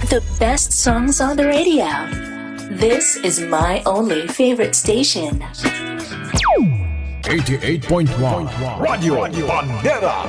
The best songs on the radio. This is my only favorite station. 88.1 Radio Bandera